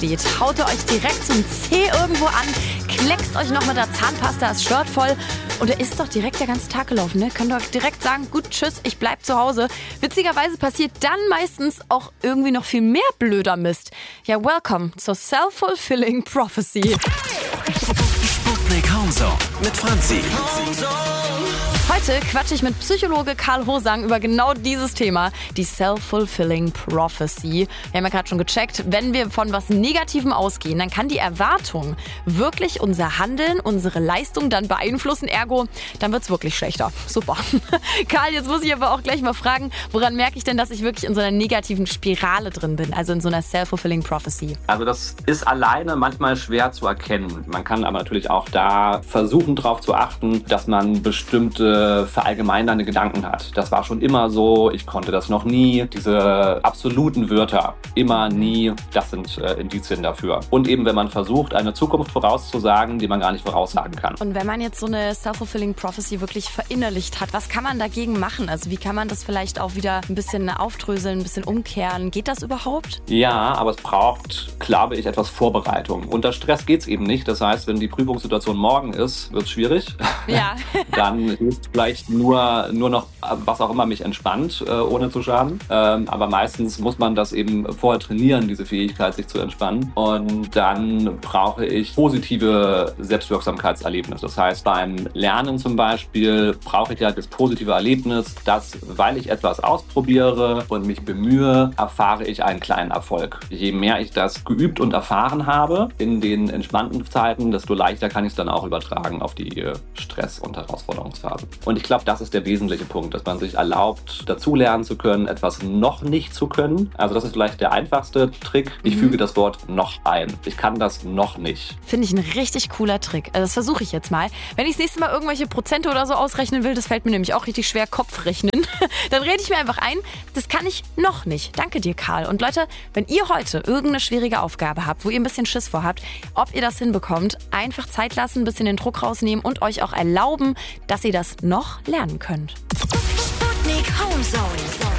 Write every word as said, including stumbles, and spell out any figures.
steht, haut ihr euch direkt zum Zeh irgendwo an, kleckst euch noch mit der Zahnpasta das Shirt voll und da ist doch direkt der ganze Tag gelaufen, ne? Könnt ihr euch direkt sagen, gut, tschüss, ich bleib zu Hause. Witzigerweise passiert dann meistens auch irgendwie noch viel mehr blöder Mist. Ja, welcome zur Self-Fulfilling Prophecy. Sputnik Homezone mit Franzi. Heute quatsche ich mit Psychologe Karl Hosang über genau dieses Thema, die Self-Fulfilling Prophecy. Wir haben ja gerade schon gecheckt, wenn wir von was Negativem ausgehen, dann kann die Erwartung wirklich unser Handeln, unsere Leistung dann beeinflussen. Ergo, dann wird's wirklich schlechter. Super. Karl, jetzt muss ich aber auch gleich mal fragen, woran merke ich denn, dass ich wirklich in so einer negativen Spirale drin bin, also in so einer Self-Fulfilling Prophecy? Also das ist alleine manchmal schwer zu erkennen. Man kann aber natürlich auch da versuchen, darauf zu achten, dass man bestimmte verallgemeinernde Gedanken hat. Das war schon immer so, ich konnte das noch nie. Diese absoluten Wörter, immer, nie, das sind äh, Indizien dafür. Und eben, wenn man versucht, eine Zukunft vorauszusagen, die man gar nicht voraussagen kann. Und wenn man jetzt so eine Self-Fulfilling Prophecy wirklich verinnerlicht hat, was kann man dagegen machen? Also wie kann man das vielleicht auch wieder ein bisschen aufdröseln, ein bisschen umkehren? Geht das überhaupt? Ja, aber es braucht, glaube ich, etwas Vorbereitung. Unter Stress geht es eben nicht. Das heißt, wenn die Prüfungssituation morgen ist, wird es schwierig. Ja. Dann hilft vielleicht nur, nur noch, was auch immer mich entspannt, äh, ohne zu schaden. Ähm, aber meistens muss man das eben vorher trainieren, diese Fähigkeit, sich zu entspannen. Und dann brauche ich positive Selbstwirksamkeitserlebnisse. Das heißt, beim Lernen zum Beispiel brauche ich ja das positive Erlebnis, dass, weil ich etwas ausprobiere und mich bemühe, erfahre ich einen kleinen Erfolg. Je mehr ich das geübt und erfahren habe in den entspannten Zeiten, desto leichter kann ich es dann auch übertragen auf die Stress- und Herausforderungsphasen. Und ich glaube, das ist der wesentliche Punkt, dass man sich erlaubt, dazulernen zu können, etwas noch nicht zu können. Also das ist vielleicht der einfachste Trick. Ich mhm. füge das Wort noch ein. Ich kann das noch nicht. Finde ich ein richtig cooler Trick. Also das versuche ich jetzt mal. Wenn ich das nächste Mal irgendwelche Prozente oder so ausrechnen will, das fällt mir nämlich auch richtig schwer, Kopfrechnen, dann rede ich mir einfach ein, das kann ich noch nicht. Danke dir, Karl. Und Leute, wenn ihr heute irgendeine schwierige Aufgabe habt, wo ihr ein bisschen Schiss vor habt, ob ihr das hinbekommt, einfach Zeit lassen, ein bisschen den Druck rausnehmen und euch auch erlauben, dass ihr das noch lernen könnt. Sputnik Homezone.